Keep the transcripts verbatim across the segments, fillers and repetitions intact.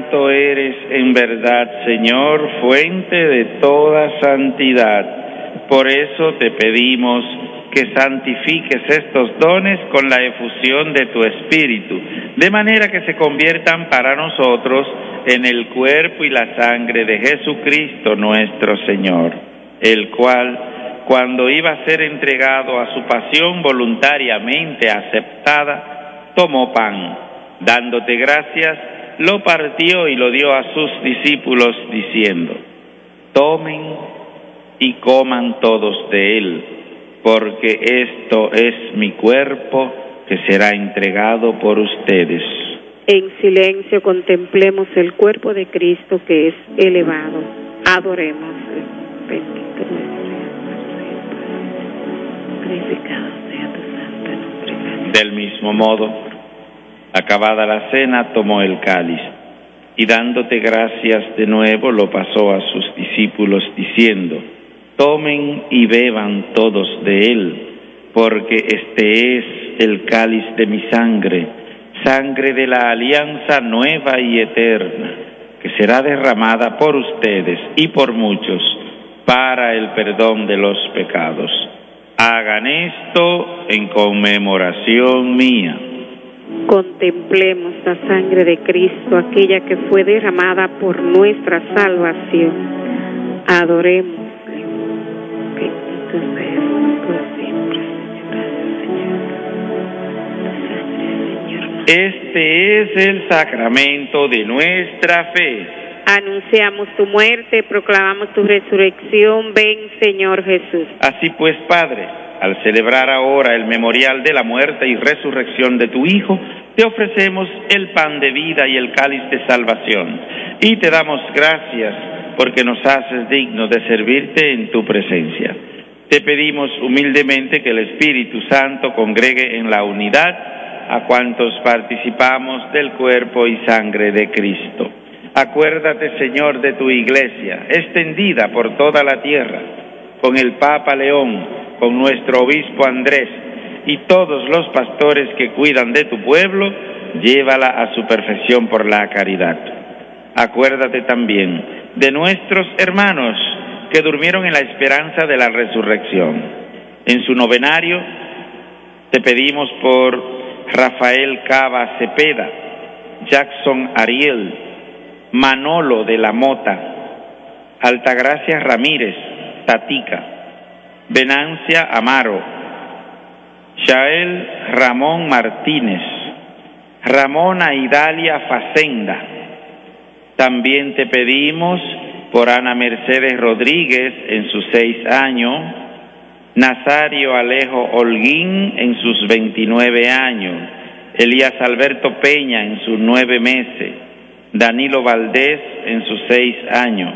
Santo eres en verdad, Señor, fuente de toda santidad. Por eso te pedimos que santifiques estos dones con la efusión de tu Espíritu, de manera que se conviertan para nosotros en el cuerpo y la sangre de Jesucristo nuestro Señor, el cual, cuando iba a ser entregado a su pasión voluntariamente aceptada, tomó pan, dándote gracias, lo partió y lo dio a sus discípulos, diciendo: tomen y coman todos de él, porque esto es mi cuerpo que será entregado por ustedes. En silencio contemplemos el cuerpo de Cristo que es elevado. Adoremos. Bendito glorificado sea tu santo nombre. Del mismo modo, acabada la cena, tomó el cáliz y dándote gracias de nuevo lo pasó a sus discípulos diciendo: tomen y beban todos de él, porque este es el cáliz de mi sangre, sangre de la alianza nueva y eterna, que será derramada por ustedes y por muchos para el perdón de los pecados. Hagan esto en conmemoración mía. Contemplemos la sangre de Cristo, aquella que fue derramada por nuestra salvación. Adoremos. Bendito seas por siempre, Señor. Este es el sacramento de nuestra fe. Anunciamos tu muerte, proclamamos tu resurrección. Ven, Señor Jesús. Así pues, Padre, al celebrar ahora el memorial de la muerte y resurrección de tu Hijo, te ofrecemos el pan de vida y el cáliz de salvación, y te damos gracias porque nos haces dignos de servirte en tu presencia. Te pedimos humildemente que el Espíritu Santo congregue en la unidad a cuantos participamos del cuerpo y sangre de Cristo. Acuérdate, Señor, de tu Iglesia, extendida por toda la tierra, con el Papa León, con nuestro Obispo Andrés y todos los pastores que cuidan de tu pueblo, llévala a su perfección por la caridad. Acuérdate también de nuestros hermanos que durmieron en la esperanza de la resurrección. En su novenario te pedimos por Rafael Cava Cepeda, Jackson Ariel, Manolo de la Mota, Altagracia Ramírez, Tatica, Venancia Amaro, Shael Ramón Martínez, Ramona Idalia Facenda. También te pedimos por Ana Mercedes Rodríguez en sus seis años, Nazario Alejo Holguín en sus veintinueve años, Elías Alberto Peña en sus nueve meses, Danilo Valdés en sus seis años,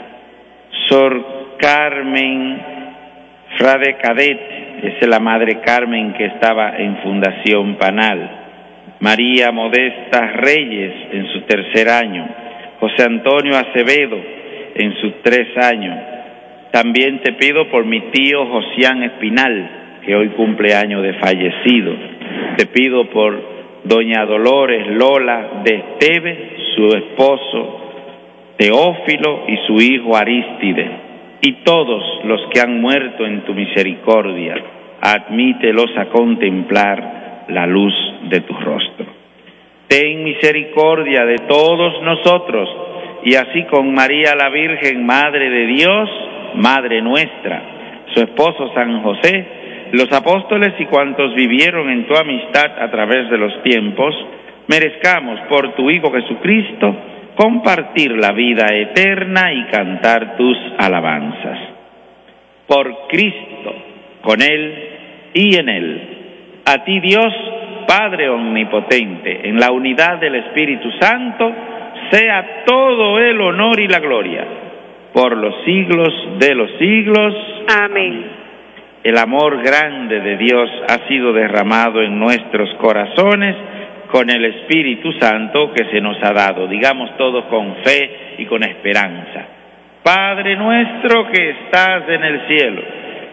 Sor Carmen Frade Cadet, esa es la madre Carmen que estaba en Fundación Panal, María Modesta Reyes en su tercer año, José Antonio Acevedo en sus tres años. También te pido por mi tío Josián Espinal, que hoy cumple año de fallecido. Te pido por doña Dolores Lola de Esteve, su esposo Teófilo y su hijo Arístide, y todos los que han muerto en tu misericordia, admítelos a contemplar la luz de tu rostro. Ten misericordia de todos nosotros, y así con María la Virgen, Madre de Dios, Madre nuestra, su esposo San José, los apóstoles y cuantos vivieron en tu amistad a través de los tiempos, merezcamos por tu Hijo Jesucristo compartir la vida eterna y cantar tus alabanzas. Por Cristo, con Él y en Él, a ti Dios, Padre omnipotente, en la unidad del Espíritu Santo, sea todo el honor y la gloria, por los siglos de los siglos. Amén. El amor grande de Dios ha sido derramado en nuestros corazones con el Espíritu Santo que se nos ha dado. Digamos todos con fe y con esperanza. Padre nuestro que estás en el cielo,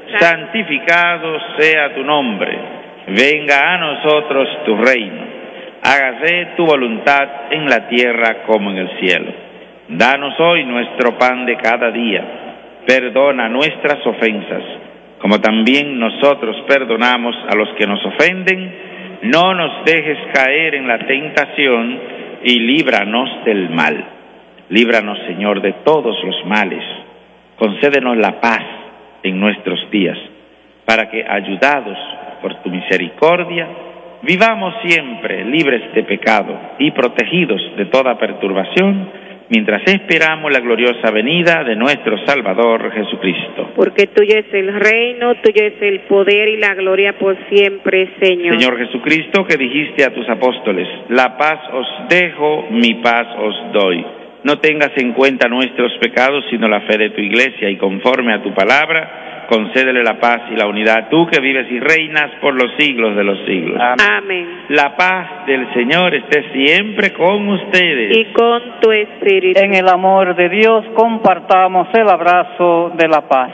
santificado sea tu nombre. Venga a nosotros tu reino. hágase tu voluntad en la tierra como en el cielo. Danos hoy nuestro pan de cada día. Perdona nuestras ofensas, como también nosotros perdonamos a los que nos ofenden. No nos dejes caer en la tentación y líbranos del mal. Líbranos, Señor, de todos los males. Concédenos la paz en nuestros días, para que, ayudados por tu misericordia, vivamos siempre libres de pecado y protegidos de toda perturbación, mientras esperamos la gloriosa venida de nuestro Salvador Jesucristo. Porque tuyo es el reino, tuyo es el poder y la gloria por siempre, Señor. Señor Jesucristo, que dijiste a tus apóstoles: la paz os dejo, mi paz os doy. No tengas en cuenta nuestros pecados, sino la fe de tu Iglesia, y conforme a tu palabra, concédele la paz y la unidad, tú que vives y reinas por los siglos de los siglos. Amén. La paz del Señor esté siempre con ustedes. Y con tu espíritu. En el amor de Dios compartamos el abrazo de la paz.